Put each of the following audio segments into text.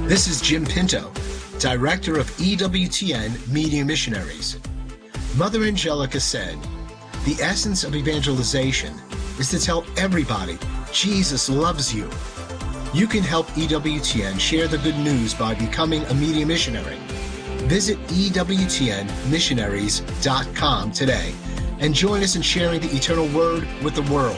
This is Jim Pinto, Director of EWTN Media Missionaries. Mother Angelica said, "The essence of evangelization is to tell everybody Jesus loves you." You can help EWTN share the good news by becoming a media missionary. Visit EWTNmissionaries.com today and join us in sharing the eternal word with the world.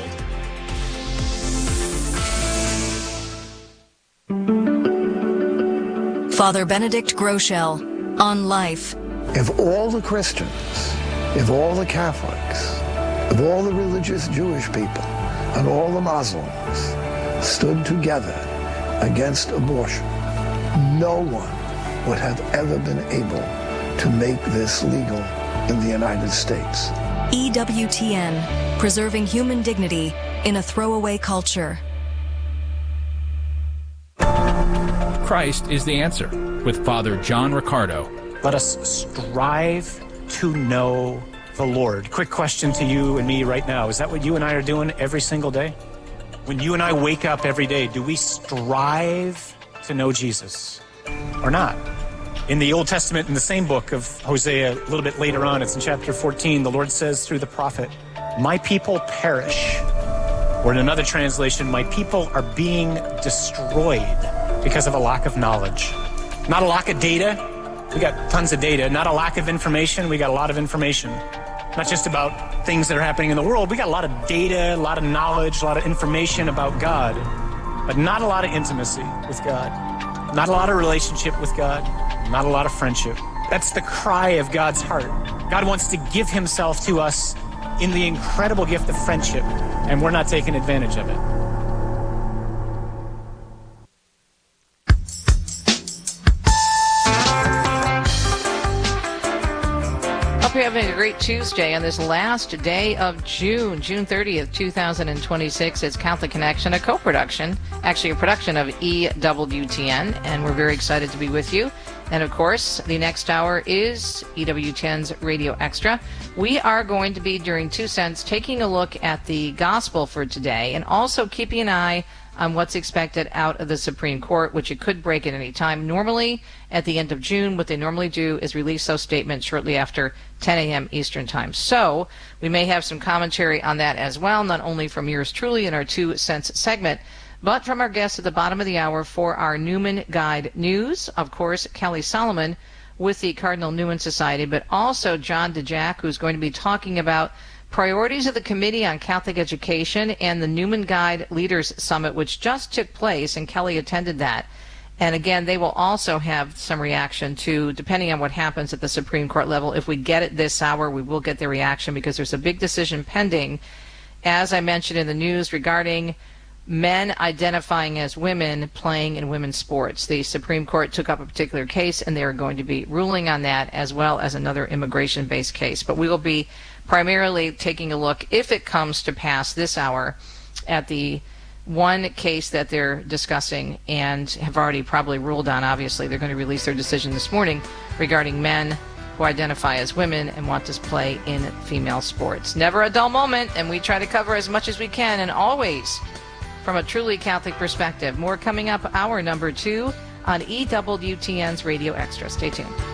Father Benedict Groeschel on life. If all the Christians, if all the Catholics, if all the religious Jewish people, and all the Muslims stood together against abortion, no one would have ever been able to make this legal in the United States. EWTN, preserving human dignity in a throwaway culture. Christ is the answer, with Father John Riccardo. Let us strive to know the Lord. Quick question to you and me right now. Is that what you and I are doing every single day? When you and I wake up every day, do we strive to know Jesus or not? In the Old Testament, in the same book of Hosea, a little bit later on, it's in chapter 14, the Lord says through the prophet, "My people perish." Or in another translation, "My people are being destroyed because of a lack of knowledge." Not a lack of data. We got tons of data. Not a lack of information. We got a lot of information. Not just about things that are happening in the world. We got a lot of data, a lot of knowledge, a lot of information about God, but not a lot of intimacy with God. Not a lot of relationship with God. Not a lot of friendship. That's the cry of God's heart. God wants to give himself to us in the incredible gift of friendship, and we're not taking advantage of it. Hope you're having a great Tuesday on this last day of June 30th, 2026. It's Catholic Connection, a co-production, actually a production of EWTN, and we're very excited to be with you. And of course, the next hour is EWTN's Radio Extra. We are going to be, during 2 cents, taking a look at the gospel for today and also keeping an eye on what's expected out of the Supreme Court, which it could break at any time. Normally, at the end of June, what they normally do is release those statements shortly after 10 a.m. Eastern Time. So we may have some commentary on that as well, not only from yours truly in our 2 cents segment, but from our guests at the bottom of the hour for our Newman Guide News. Of course, Kelly Solomon with the Cardinal Newman Society, but also John DeJack, who's going to be talking about priorities of the Committee on Catholic Education and the Newman Guide Leaders Summit, which just took place, and Kelly attended that. And again, they will also have some reaction to, depending on what happens at the Supreme Court level. If we get it this hour, we will get their reaction because there's a big decision pending, as I mentioned in the news, regarding men identifying as women playing in women's sports. The Supreme Court took up a particular case, and they are going to be ruling on that, as well as another immigration-based case. But we will be primarily taking a look, if it comes to pass this hour, at the one case that they're discussing and have already probably ruled on. Obviously, they're going to release their decision this morning regarding men who identify as women and want to play in female sports. Never a dull moment, and we try to cover as much as we can, and always from a truly Catholic perspective. More coming up, hour number 2 on EWTN's Radio Extra. Stay tuned.